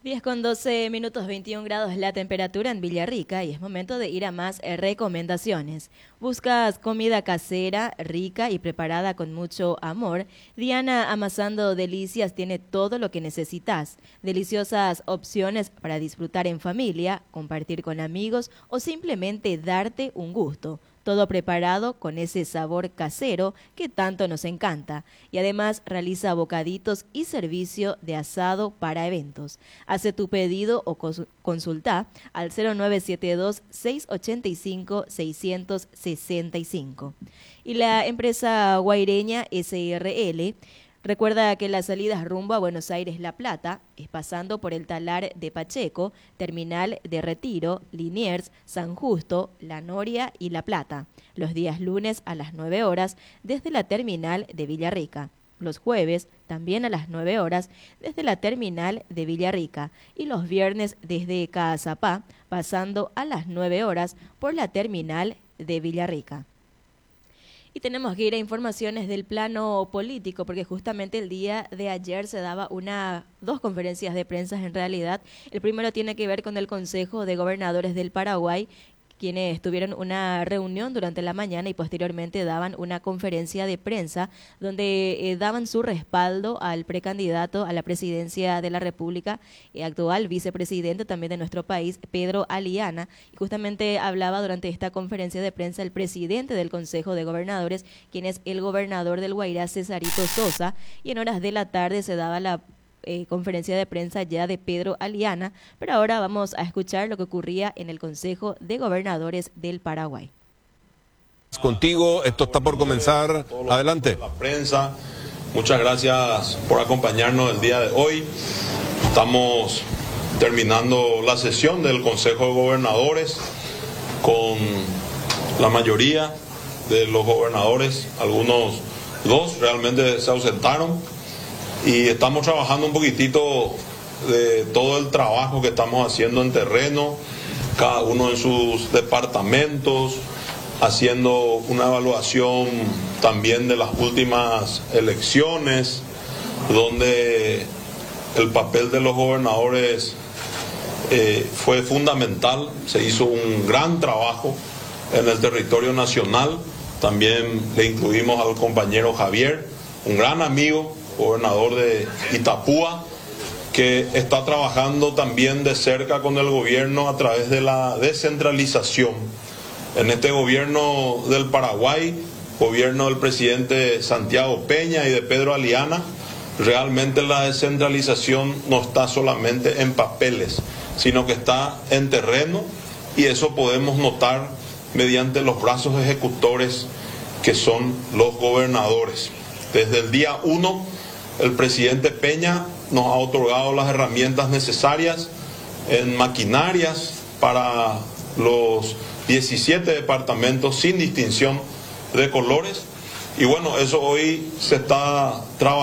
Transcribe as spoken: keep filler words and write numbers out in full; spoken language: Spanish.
diez con doce minutos, veintiún grados la temperatura en Villarrica y es momento de ir a más eh, recomendaciones. ¿Buscas comida casera, rica y preparada con mucho amor? Diana Amasando Delicias tiene todo lo que necesitas. Deliciosas opciones para disfrutar en familia, compartir con amigos o simplemente darte un gusto. Todo preparado con ese sabor casero que tanto nos encanta. Y además realiza bocaditos y servicio de asado para eventos. Hace tu pedido o consulta al cero nueve siete dos, seis ocho cinco, seis seis cinco. Y la empresa guaireña S R L recuerda que las salidas rumbo a Buenos Aires La Plata es pasando por el Talar de Pacheco, Terminal de Retiro, Liniers, San Justo, La Noria y La Plata, los días lunes a las nueve horas desde la terminal de Villarrica, los jueves también a las nueve horas desde la terminal de Villarrica y los viernes desde Caazapá, pasando a las nueve horas por la terminal de Villarrica. Y tenemos que ir a informaciones del plano político, porque justamente el día de ayer se daba una, dos conferencias de prensa en realidad. El primero tiene que ver con el Consejo de Gobernadores del Paraguay, quienes tuvieron una reunión durante la mañana y posteriormente daban una conferencia de prensa donde eh, daban su respaldo al precandidato a la presidencia de la República, eh, actual vicepresidente también de nuestro país, Pedro Aliana. Y justamente hablaba durante esta conferencia de prensa el presidente del Consejo de Gobernadores, quien es el gobernador del Guairá, Cesarito Sosa, y en horas de la tarde se daba la Eh, conferencia de prensa ya de Pedro Aliana, pero ahora vamos a escuchar lo que ocurría en el Consejo de Gobernadores del Paraguay. Contigo, esto está por comenzar, adelante. La prensa, muchas gracias por acompañarnos el día de hoy. Estamos terminando la sesión del Consejo de Gobernadores con la mayoría de los gobernadores, algunos dos realmente se ausentaron. Y estamos trabajando un poquitito de todo el trabajo que estamos haciendo en terreno, cada uno en sus departamentos, haciendo una evaluación también de las últimas elecciones, donde el papel de los gobernadores eh, fue fundamental. Se hizo un gran trabajo en el territorio nacional. También le incluimos al compañero Javier, un gran amigo, gobernador de Itapúa, que está trabajando también de cerca con el gobierno a través de la descentralización. En este gobierno del Paraguay, gobierno del presidente Santiago Peña y de Pedro Aliana, realmente la descentralización no está solamente en papeles, sino que está en terreno, y eso podemos notar mediante los brazos ejecutores que son los gobernadores. Desde el día uno, el presidente Peña nos ha otorgado las herramientas necesarias en maquinarias para los diecisiete departamentos sin distinción de colores. Y bueno, eso hoy se está trabajando.